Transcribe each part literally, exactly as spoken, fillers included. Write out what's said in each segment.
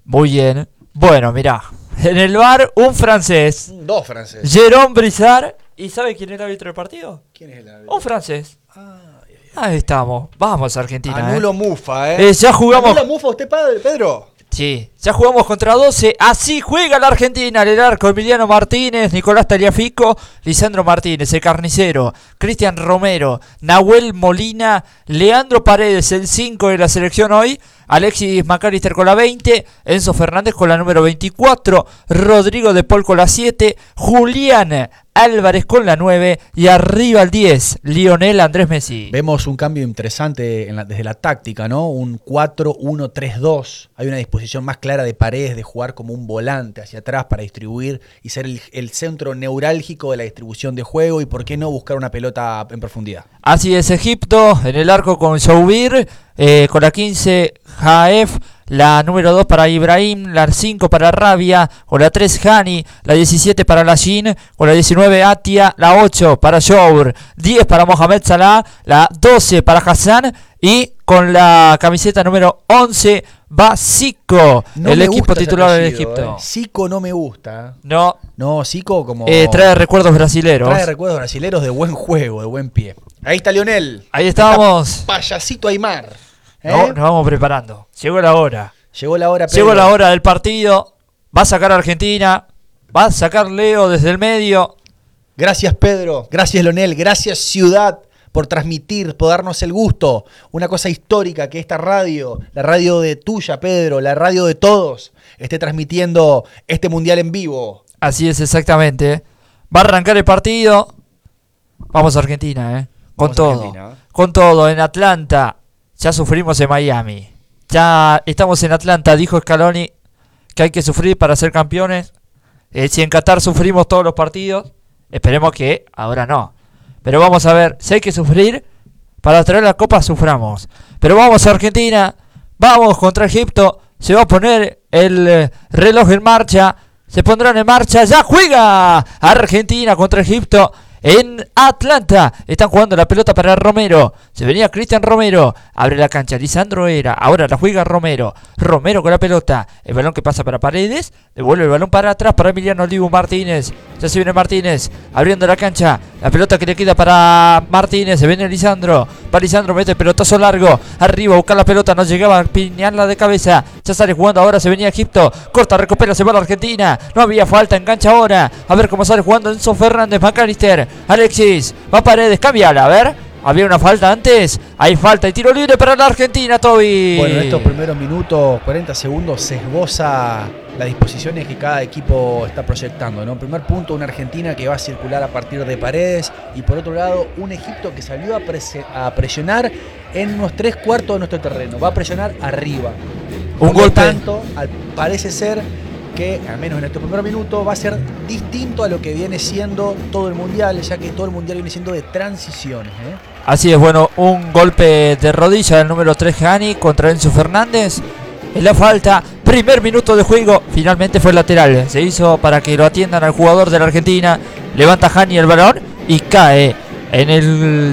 Muy bien. Bueno, mirá. En el bar, un francés. Dos franceses. Jérôme Brizard. ¿Y sabe quién es el árbitro del partido? ¿Quién es el árbitro? Un francés. Ah, ay, ay. Ahí estamos. Vamos, Argentina. Anulo eh. Mufa, ¿eh? Eh, ya jugamos. ¿Anula Mufa usted, padre, Pedro? Sí, ya jugamos contra doce. Así juega la Argentina. En el arco, Emiliano Martínez, Nicolás Taliafico, Lisandro Martínez, el carnicero, Cristian Romero, Nahuel Molina, Leandro Paredes, el cinco de la selección hoy, Alexis McAllister con la veinte, Enzo Fernández con la número veinticuatro, Rodrigo de Paul con la siete, Julián Álvarez con la nueve y arriba el diez, Lionel Andrés Messi. Vemos un cambio interesante en la, desde la táctica, ¿no? Un cuatro uno tres dos. Hay una disposición más clara de Paredes de jugar como un volante hacia atrás para distribuir y ser el, el centro neurálgico de la distribución de juego y, ¿por qué no, buscar una pelota en profundidad? Así es, Egipto en el arco con Soubir, eh, con la quince Jaef, la número dos para Ibrahim, la cinco para Rabia, con la tres Hani, la diecisiete para Lajin, con la diecinueve Atia, la ocho para Jour, diez para Mohamed Salah, la doce para Hassan y con la camiseta número once va Zico, No el me equipo gusta ese titular del apellido, Egipto. ¿eh? Zico no me gusta. No, No, Zico como... eh, trae recuerdos brasileros. trae recuerdos brasileros de buen juego, de buen pie. Ahí está Lionel. Ahí estábamos. Payasito Aymar. ¿eh? No, nos vamos preparando. Llegó la hora. Llegó la hora, Pedro. Llegó la hora del partido. Va a sacar a Argentina. Va a sacar Leo desde el medio. Gracias, Pedro. Gracias, Lionel. Gracias, Ciudad, por transmitir, por darnos el gusto. Una cosa histórica que esta radio, la radio de tuya, Pedro, la radio de todos, esté transmitiendo este mundial en vivo. Así es, exactamente. Va a arrancar el partido. Vamos a Argentina, ¿eh? Con Vamos a todo. Argentina, ¿eh? Con todo. En Atlanta. Ya sufrimos en Miami. Ya estamos en Atlanta. Dijo Scaloni que hay que sufrir para ser campeones. Eh, si en Qatar sufrimos todos los partidos, esperemos que ahora no. Pero vamos a ver, si hay que sufrir para traer la copa, suframos. Pero vamos a Argentina, vamos contra Egipto, se va a poner el eh, reloj en marcha, se pondrán en marcha, ya juega Argentina contra Egipto en Atlanta. Están jugando la pelota para Romero, se venía Cristian Romero, abre la cancha, Lisandro Era, ahora la juega Romero, Romero con la pelota, el balón que pasa para Paredes, devuelve el balón para atrás para Emiliano Dibu Martínez, ya se viene Martínez, abriendo la cancha, la pelota que le queda para Martínez, se viene Lisandro, para Lisandro, mete el pelotazo largo, arriba a buscar la pelota, no llegaba a piñarla de cabeza, ya sale jugando ahora, se venía Egipto, corta, recupera, se va a la Argentina, no había falta, engancha ahora, a ver cómo sale jugando Enzo Fernández, McAllister, Alexis, va Paredes, cámbiala, a ver, había una falta antes, hay falta y tiro libre para la Argentina, Toby. Bueno, en estos primeros minutos, cuarenta segundos, se esboza las disposiciones que cada equipo está proyectando, ¿no? En primer punto, una Argentina que va a circular a partir de Paredes y, por otro lado, un Egipto que salió a, prese- a presionar en unos tres cuartos de nuestro terreno, va a presionar arriba. Un Por lo golpe. tanto, al- parece ser que, al menos en este primer minuto, va a ser distinto a lo que viene siendo todo el Mundial, ya que todo el Mundial viene siendo de transiciones, ¿eh? Así es, bueno, un golpe de rodilla del número tres Hani contra Enzo Fernández. En la falta, primer minuto de juego, finalmente fue lateral. Se hizo para que lo atiendan al jugador de la Argentina. Levanta Hani el balón y cae en el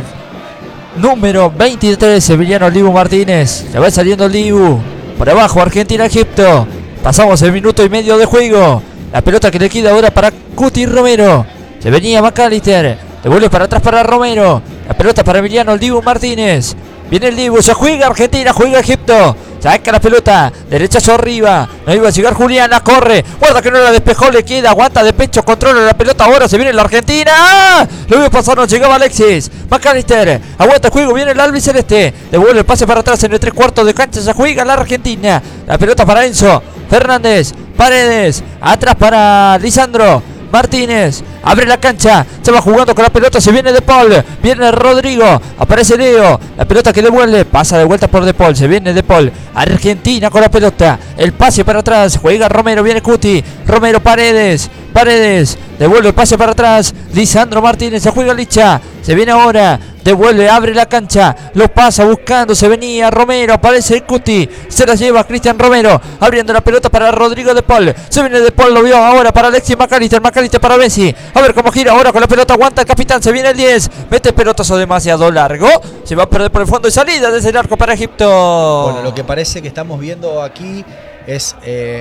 número veintitrés, Emiliano Dibu Martínez. Se va saliendo el Dibu. Por abajo, Argentina-Egipto. Pasamos el minuto y medio de juego. La pelota que le queda ahora para Cuti Romero. Se venía McAllister. Devuelve para atrás para Romero. La pelota para Emiliano el Dibu Martínez. Viene el Dibu, ya juega Argentina, juega Egipto. Saca la pelota, derechazo arriba. No iba a llegar Julián, la corre. Guarda que no la despejó, le queda. Aguanta de pecho, controla la pelota. Ahora se viene la Argentina. ¡Ah! Lo vio pasar, no llegaba Alexis. McAllister, aguanta el juego, viene el albiceleste. Devuelve el pase para atrás en el tres cuartos de cancha. Ya juega la Argentina. La pelota para Enzo Fernández. Paredes, atrás para Lisandro Martínez, abre la cancha, se va jugando con la pelota, se viene De Paul, viene Rodrigo, aparece Leo, la pelota que devuelve, pasa de vuelta por De Paul, se viene De Paul, Argentina con la pelota, el pase para atrás, juega Romero, viene Cuti, Romero, Paredes, Paredes, devuelve el pase para atrás, Lisandro Martínez, se juega Licha, se viene ahora, devuelve, abre la cancha, lo pasa buscando, se venía Romero, aparece el Cuti, se la lleva Cristian Romero, abriendo la pelota para Rodrigo De Paul, se viene De Paul, lo vio ahora para Alexis McAllister, McAllister para Messi, a ver cómo gira ahora con la pelota, aguanta el capitán, se viene el diez, mete el pelotazo demasiado largo, se va a perder por el fondo y salida desde el arco para Egipto. Bueno, lo que parece que estamos viendo aquí es... Eh,